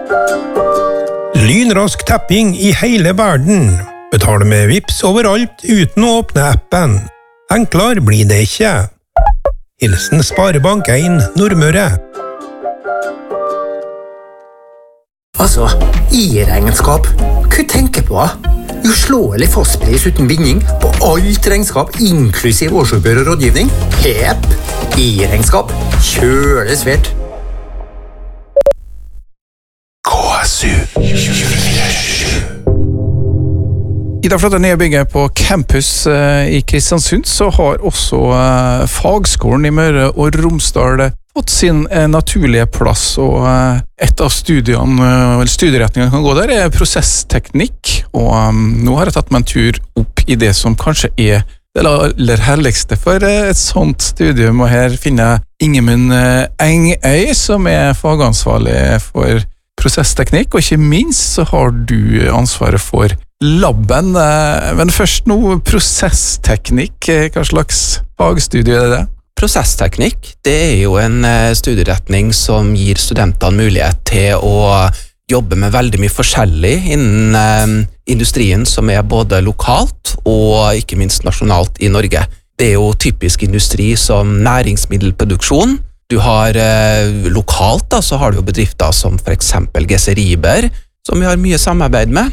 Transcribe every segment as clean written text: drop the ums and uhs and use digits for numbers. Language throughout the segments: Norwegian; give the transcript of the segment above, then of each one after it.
Lynrask tapping i hele verden. Betale med Vipps overalt uten å åpne appen. Enklere blir det ikke. Hilsen Sparebank 1 Nordmøre. Altså, i-regnskap. Hva tenker på? Uslåelig fastpris uten binding på alt regnskap, inklusiv årsoppgjør og rådgivning. Pep! I-regnskap. Kjøle svært. KSU. I det flotte nye bygget på campus i Kristiansund så har også fagskolen i Møre og Romsdal fått sin naturlige plass, og et av studieretningene kan gå der er prosessteknikk, og nå har jeg tatt meg en tur opp i det som kanskje er det aller helligste for et sånt studium, og her finner jeg Ingemund Engøy, som er fagansvarlig for prosessteknikk, og ikke minst så har du ansvaret for labben. Men først nå, prosessteknikk, hva slags fagstudie er det? Prosessteknikk, det er jo en studieretning som gir studentene mulighet til å jobbe med veldig mye forskjellig innen industrien som er både lokalt og ikke minst nasjonalt i Norge. Det er jo typisk industri som næringsmiddelproduksjon. Du har lokalt da, så har du jo bedrifter som for eksempel Geseriber, som vi har mye samarbeid med.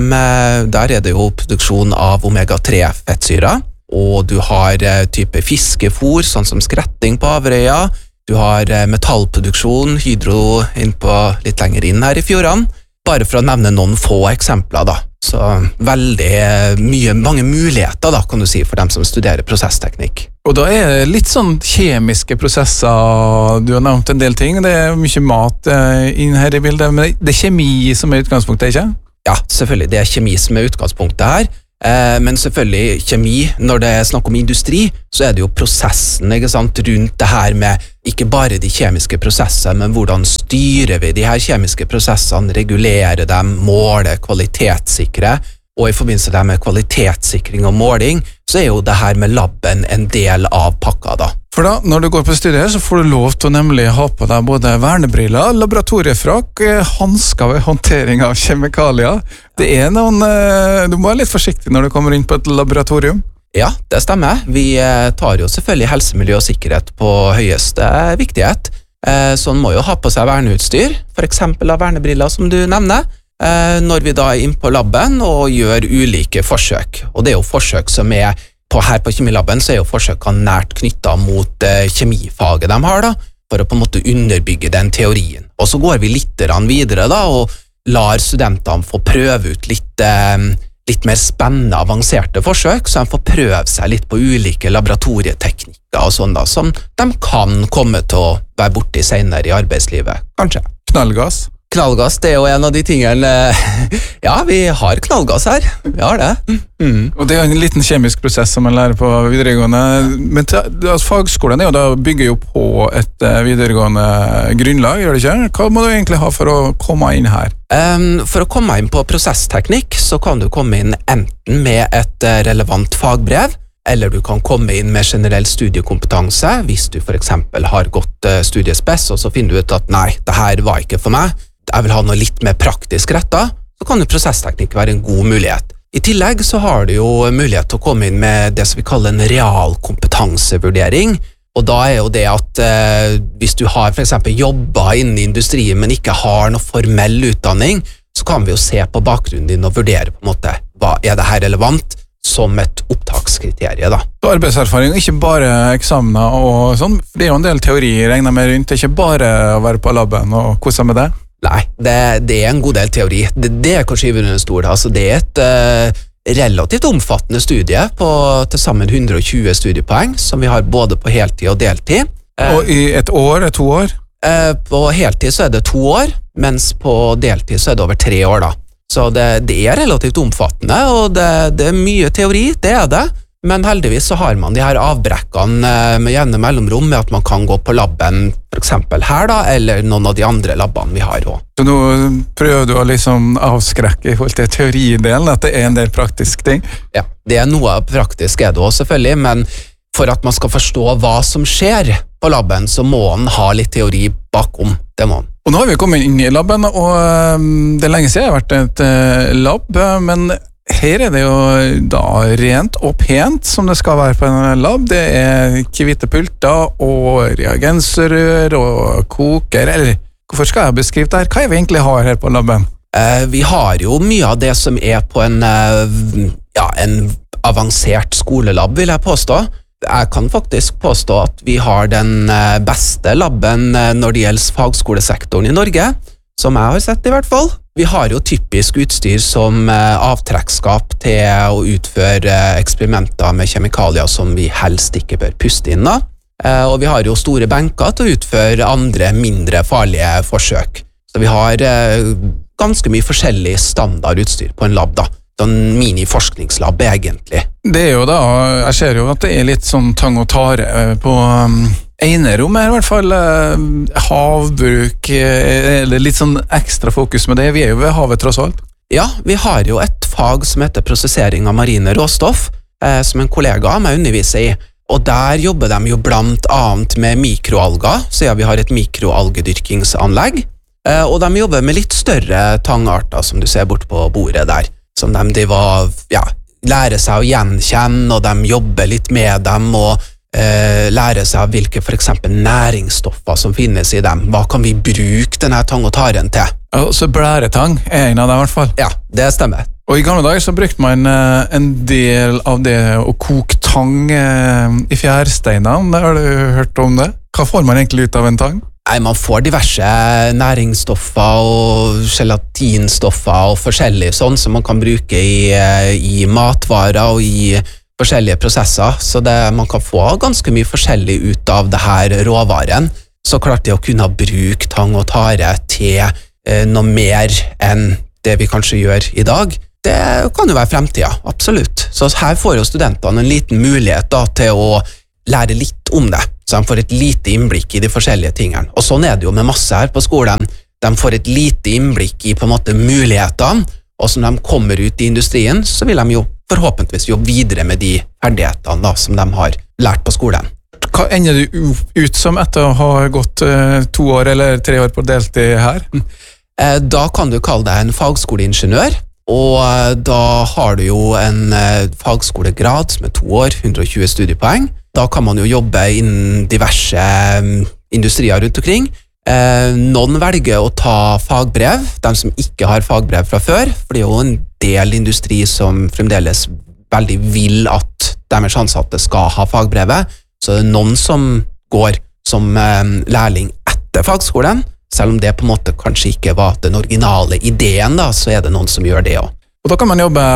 Der er det jo produksjon av omega-3 fettsyrer. Og du har type fiskefôr, sånn som skretting på Averøya. Du har metallproduksjon, hydro litt lenger inn her i fjordene. Bare for å nevne noen få eksempler da. Så veldig mange muligheter da, kan du si, for dem som studerer prosessteknikk. Og da er det litt sånn kjemiske prosesser, du har nevnt en del ting, det er mye mat inn her i bildet, men det er kjemi som er utgangspunktet, ikke? Ja, selvfølgelig, det er kjemi som er utgangspunktet her. Men selvfølgelig kjemi, når det er snakk om industri, så er det jo prosessen, ikke sant, rundt det her med ikke bare de kjemiske prosesser, men hvordan styrer vi de her kjemiske prosessene, regulerer dem, måler, kvalitetssikre, og i forbindelse med kvalitetssikring og måling, så er jo det her med labben en del av pakka da. For da, når du går på studiet, så får du lov til å nemlig ha på deg både vernebriller, laboratoriefrakk, handsker ved håndtering av kjemikalier. Det er noen, du må være litt forsiktig når du kommer inn på et laboratorium. Ja, det stemmer. Vi tar jo selvfølgelig helse, miljø og sikkerhet på høyeste viktighet. Så man må jo ha på seg verneutstyr, for eksempel av vernebriller som du nevner, når vi da er inn på labben og gjør ulike forsøk. Og det er jo forsøk som er her på kjemilabben, så er jo forsøkene nært knyttet mot kjemifaget de har da, for å på en måte underbygge den teorien. Og så går vi litt videre da, og lar studentene få prøve ut litt mer spennende, avanserte forsøk, så de får prøve seg litt på ulike laboratorieteknikker og sånn da, som de kan komme til å være borti senere i arbeidslivet, kanskje. Knallgass? Knallgass, det er jo en av de tingene. Ja, vi har knallgass her. Vi har det. Og det er en liten kjemisk prosess som man lærer på videregående. Men fagskolen bygger jo på et videregående grunnlag, gjør det ikke? Hva må du egentlig ha for å komme inn her? For å komme inn på prosessteknikk, så kan du komme inn enten med et relevant fagbrev, eller du kan komme inn med generell studiekompetanse, hvis du for eksempel har gått studiespes, og så finner du ut at nei, det her var ikke for meg. Jeg vil ha noe litt mer praktisk rettet, så kan jo prosessteknikk være en god mulighet. I tillegg så har du jo mulighet til å komme inn med det som vi kaller en realkompetansevurdering, og da er jo det at hvis du har for eksempel jobbet innen industrien, men ikke har noe formell utdanning, så kan vi jo se på bakgrunnen din og vurdere på en måte, hva er det her relevant som et opptakskriterie da. Så arbeidserfaring, ikke bare eksamener og sånn, for det er jo en del teori regner med rundt, det er ikke bare å være på labben og kose med det? Nei, det er en god del teori. Det er kanskje under en stor, altså det er et relativt omfattende studie på til sammen 120 studiepoeng, som vi har både på heltid og deltid. Og i et år, 2 år? På heltid så er det 2 år, mens på deltid så er det over 3 år da. Så det er relativt omfattende, og det er mye teori, det er det. Men heldigvis så har man de her avbrekkene med jevne mellomrom med at man kan gå på labben, for eksempel her da, eller noen av de andre labbene vi har også. Så nå prøver du å liksom avskrekke i forhold til teoridelen, at det er en del praktiske ting? Ja, det er noe praktisk er det også selvfølgelig, men for at man skal forstå hva som skjer på labben, så må man ha litt teori bakom, det må man. Og nå har vi kommet inn i laben, og det er lenge siden jeg har vært et lab, men her er det jo da rent og pent som det skal være på en lab. Det er hvite pulter og reagensrør og koker, eller hvorfor skal jeg beskrive det her? Hva er vi egentlig har her på laben? Vi har jo mye av det som er på en avansert skolelab, vil jeg påstå. Jeg kan faktisk påstå at vi har den beste labben når det gjelder fagskolesektoren i Norge, som jeg har sett i hvert fall. Vi har jo typisk utstyr som avtrekkskap til å utføre eksperimenter med kjemikalier som vi helst ikke bør puste inn av. Og vi har jo store benker til å utføre andre mindre farlige forsøk. Så vi har ganske mye forskjellig standardutstyr på en lab da. Sånn mini-forskningslab egentlig. Det er jo da, jeg ser jo at det er litt sånn tang og tare på enerom her i hvert fall. Havbruk, eller litt sånn ekstra fokus med det. Vi er jo ved havet tross alt. Ja, vi har jo et fag som heter prosessering av marine råstoff, som en kollega av meg underviser i. Og der jobber de jo blant annet med mikroalger, så ja, vi har et mikroalgedyrkingsanlegg. Og de jobber med litt større tangarter, som du ser bort på bordet der. Som de lærer seg å gjenkjenne, og de jobber litt med dem, og lærer seg hvilke for eksempel næringsstoffer som finnes i dem. Hva kan vi bruke denne tang og taren til? Så blæretang er en av dem i hvert fall. Ja, det stemmer. Og i gamle dager så brukte man en del av det å koke tang i fjærsteinene. Har du hørt om det? Hva får man egentlig ut av en tang? Nei, man får diverse næringsstoffer og gelatinstoffer og forskjellig sånn som man kan bruke i matvarer og i forskjellige prosesser, så man kan få ganske mye forskjellig ut av det her råvaren. Så klart det å kunne bruke tang og tare til noe mer enn det vi kanskje gjør i dag, det kan jo være fremtiden, absolutt. Så her får jo studentene en liten mulighet da, til å lære litt om det, så de får et lite innblikk i de forskjellige tingene. Og sånn er det jo med masse her på skolen. De får et lite innblikk i på en måte mulighetene, og som de kommer ut i industrien, så vil de jo forhåpentligvis jobbe videre med de ferdighetene da, som de har lært på skolen. Hva ender du ut som etter å ha gått 2 år eller 3 år på deltid her? Da kan du kalle deg en fagskoleingeniør, og da har du jo en fagskolegrad som er 2 år, 120 studiepoeng. Da kan man jo jobbe innen diverse industrier rundt omkring. Noen velger å ta fagbrev, de som ikke har fagbrev fra før, for det er jo en del industri som fremdeles veldig vil at deres ansatte skal ha fagbrevet, så det er noen som går som lærling etter fagskolen, selv om det på en måte kanskje ikke var den originale ideen da, så er det noen som gjør det også. Og da kan man jobbe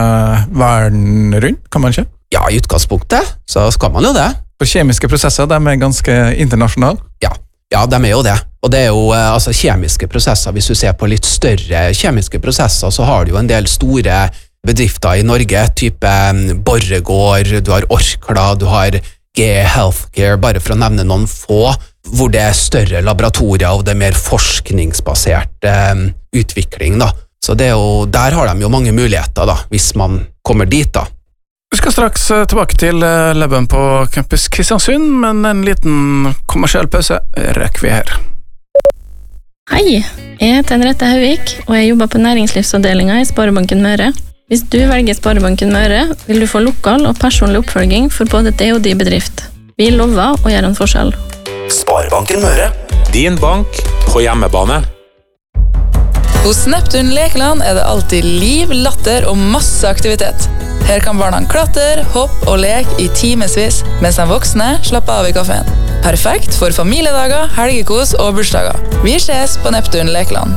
verden rundt, kan man ikke? Ja, i utgangspunktet, så skal man jo det. Og kjemiske prosesser, de er ganske internasjonale? Ja, de er jo det. Og det er jo altså, kjemiske prosesser, hvis du ser på litt større kjemiske prosesser, så har du jo en del store bedrifter i Norge, type Borregaard, du har Orkla, du har GE Healthcare, bare for å nevne noen få, hvor det er større laboratorier og det er mer forskningsbasert utvikling da. Så det er jo, der har de jo mange muligheter da, hvis man kommer dit da. Vi skal straks tilbake til laben på Campus Kristiansund, men en liten kommersiell pause rekker vi her. Hei, jeg heter Henriette Hauvik, og jeg jobber på næringslivsavdelingen i Sparebanken Møre. Hvis du velger Sparebanken Møre, vil du få lokal og personlig oppfølging for både det og de bedrift. Vi lover å gjøre en forskjell. Sparebanken Møre. Din bank på hjemmebane. Hos Neptun Lekeland er det alltid liv, latter og masse aktivitet. Her kan barna klatre, hoppe og leke i timesvis, mens de voksne slapper av i kaféen. Perfekt for familiedager, helgekos og bursdager. Vi ses på Neptun Lekeland.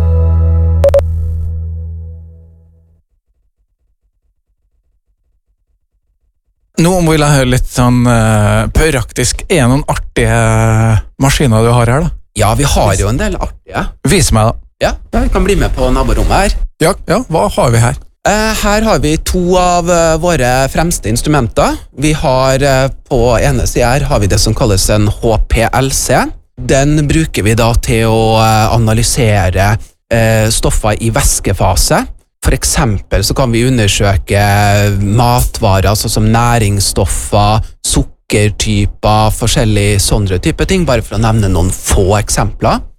Nå må vi høre litt sånn praktisk. Er det noen artige maskiner du har her da? Ja, vi har jo en del artige. Vis meg da. Ja, vi kan bli med på naborommet her. Ja, hva har vi her? Her har vi 2 av våre fremste instrumenter. Vi har på ene siden her har vi det som kalles en HPLC. Den bruker vi da til å analysere stoffer i væskefase. For eksempel så kan vi undersøke matvarer, sånn som næringsstoffer, sukkertyper, forskjellige sånne type ting, bare for å nevne noen få eksempler.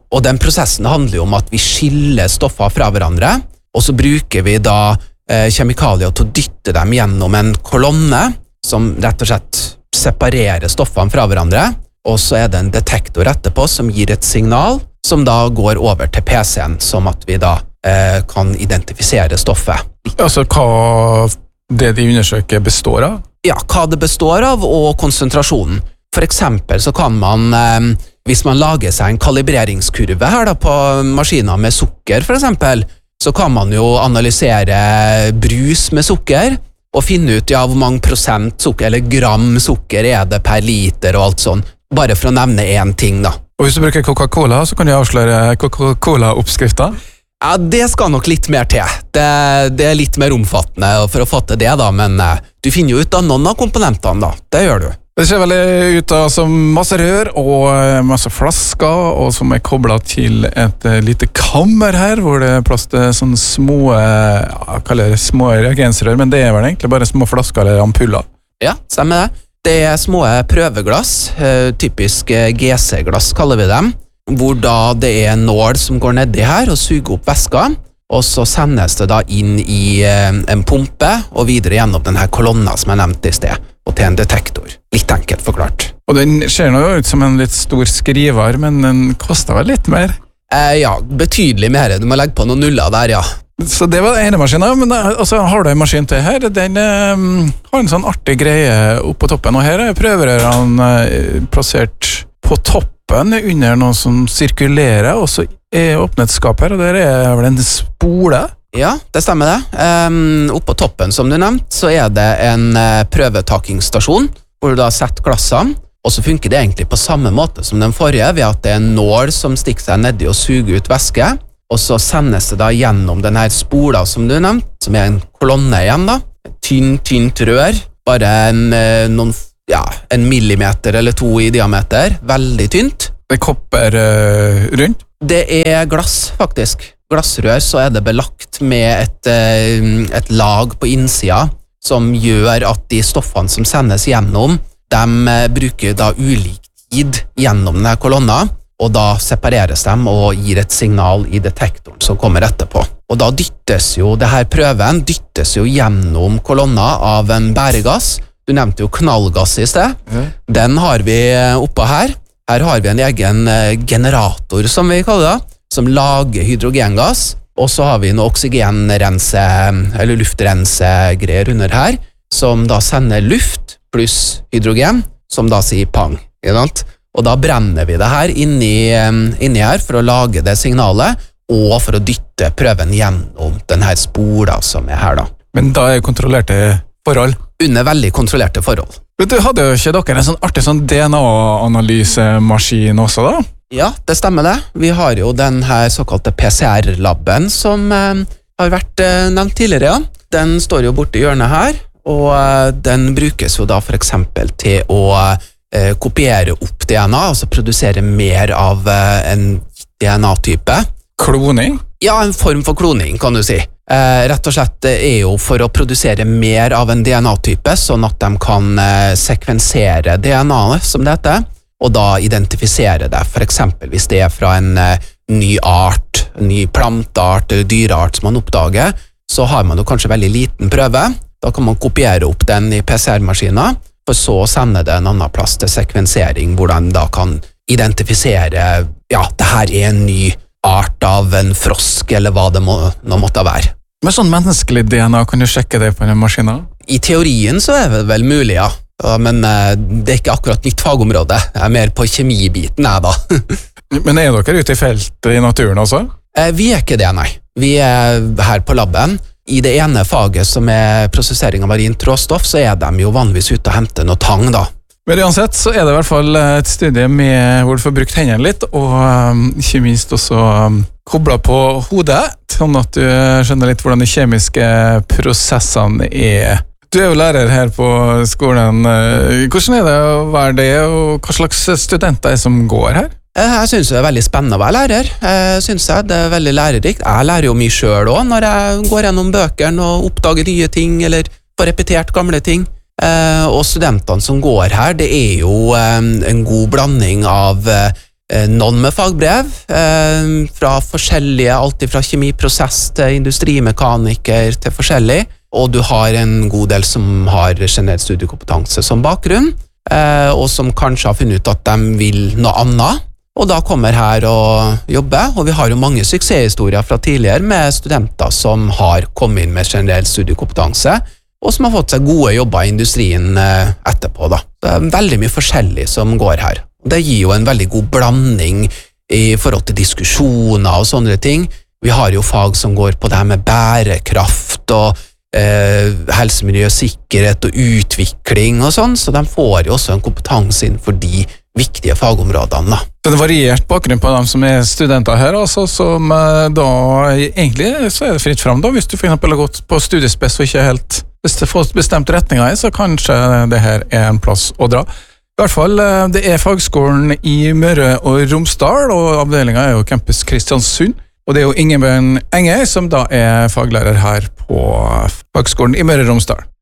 Og den prosessen handler jo om at vi skiller stoffer fra hverandre, og så bruker vi da kjemikalier til å dytte dem gjennom en kolonne, som rett og slett separerer stoffene fra hverandre, og så er det en detektor etterpå som gir et signal, som da går over til PC-en, som at vi da kan identifisere stoffet. Altså hva det de undersøker består av? Ja, hva det består av, og konsentrasjonen. For eksempel så kan man, hvis man lager seg en kalibreringskurve her da, på maskiner med sukker for eksempel, så kan man jo analysere brus med sukker, og finne ut ja, hvor mange prosent sukker, eller gram sukker er det per liter og alt sånn, bare for å nevne en ting da. Og hvis du bruker Coca-Cola, så kan du avsløre Coca-Cola-oppskriften? Ja, det skal nok litt mer til. Det er litt mer omfattende for å få til det da, men du finner jo ut av noen av komponentene da, det gjør du. Det ser veldig ut av som masse rør og masse flasker, og som er koblet til et lite kammer her, hvor det er plass til sånne små, jeg kaller det små reagensrør, men det er vel egentlig bare små flasker eller ampuller. Ja, stemmer det. Det er små prøveglass, typisk GC-glass kaller vi dem, hvor da det er en nål som går nedi her og suger opp væska, og så sendes det da inn i en pumpe og videre gjennom denne kolonna som jeg nevnte i sted, og til en detektor. Litt enkelt forklart. Og den ser nå ut som en litt stor skriver, men den koster vel litt mer? Ja, betydelig mer. Du må legge på noen nuller der, ja. Så det var den ene maskinen, men altså, har du en maskin til her? Den har en sånn artig greie oppe på toppen, og her er prøverørene plassert på toppen under noe som sirkulerer, og så er åpnet skap her, og der er vel en spole? Ja, det stemmer det. Oppe på toppen, som du nevnte, så er det en prøvetakingsstasjon, hvor du da setter glassene, og så funker det egentlig på samme måte som den forrige, ved at det er en nål som stikker seg nedi og suger ut væske, og så sendes det da gjennom denne spola som du nevnte, som er en kolonne igjen da, tynt rør, bare en millimeter eller 2 i diameter, veldig tynt. Det er kopper rundt? Det er glass, faktisk. Glassrør, så er det belagt med et lag på innsida, som gjør at de stoffene som sendes gjennom, de bruker da ulik tid gjennom denne kolonna, og da separeres de og gir et signal i detektoren som kommer etterpå. Og da dyttes jo, prøven dyttes jo gjennom kolonna av en bæregass. Du nevnte jo knallgass i sted. Den har vi oppe her. Her har vi en egen generator, som vi kaller det, som lager hydrogengass, og så har vi noe oksygenrense, eller luftrense-greier under her, som da sender luft pluss hydrogen, som da sier pang, ikke sant? Og da brenner vi det her inni her for å lage det signalet, og for å dytte prøven gjennom denne spola som er her da. Men da er kontrollerte forhold? Under veldig kontrollerte forhold. Vet du, hadde jo ikke dere en sånn artig sånn DNA-analysemaskin også da? Ja, det stemmer det. Vi har jo den her såkalte PCR-labben som har vært nevnt tidligere, ja. Den står jo borte i hjørnet her, og den brukes jo da for eksempel til å kopiere opp DNA, altså produsere mer av en DNA-type. Kloning? Ja, en form for kloning, kan du si. Rett og slett er jo for å produsere mer av en DNA-type, sånn at de kan sekvensere DNA-et, som det heter, og da identifisere det. For eksempel hvis det er fra en ny art, en ny planteart eller dyreart som man oppdager, så har man jo kanskje veldig liten prøve. Da kan man kopiere opp den i PCR-maskiner, for så å sende det en annen plass til sekvensering, hvor den da kan identifisere, ja, det her er en ny art av en frosk, eller hva det nå måtte være. Med sånn menneskelig DNA, kan du sjekke det på en maskin? I teorien så er det vel mulig, ja. Men det er ikke akkurat mitt fagområde. Jeg er mer på kjemibiten, jeg da. Men er dere ute i feltet i naturen også? Vi er ikke det, nei. Vi er her på labben. I det ene faget som er prosessering av marint råstoff, så er de jo vanligvis ute og hente noe tang da. Men uansett så er det i hvert fall et studie med hvor du får brukt hendene litt, og ikke minst også koblet på hodet, sånn at du skjønner litt hvordan de kjemiske prosessene er. Du er jo lærer her på skolen. Hvordan er det å være det, og hva slags studenter er det som går her? Jeg synes det er veldig spennende å være lærer. Jeg synes det er veldig lærerikt. Jeg lærer jo mye selv også når jeg går gjennom bøkene og oppdager nye ting, eller får repetert gamle ting. Og studentene som går her, det er jo en god blanding av noen med fagbrev, fra forskjellige, alt fra kjemiprosess til industrimekaniker til forskjellig, og du har en god del som har generell studiekompetanse som bakgrunn, og som kanskje har funnet ut at de vil noe annet, og da kommer her og jobber, og vi har jo mange suksesshistorier fra tidligere med studenter som har kommet inn med generell studiekompetanse, og som har fått seg gode jobber i industrien etterpå. Da. Det er veldig mye forskjellig som går her. Det gir jo en veldig god blanding i forhold til diskusjoner og sånne ting. Vi har jo fag som går på det her med bærekraft og helse, miljø, sikkerhet og utvikling og sånn, så de får jo også en kompetanse innenfor de viktige fagområdene. Da. Det er variert bakgrunn på dem som er studenter her, altså, som da egentlig så er det fritt frem da, hvis du for eksempel har gått på studiespes og ikke helt fått bestemt retninger i, så kanskje det her er en plass å dra. I hvert fall, det er fagskolen i Møre og Romsdal, og avdelingen er jo Campus Kristiansund, og det er jo Ingebjørn Enge som da er faglærer her på fagskolen i Møre og Romsdal.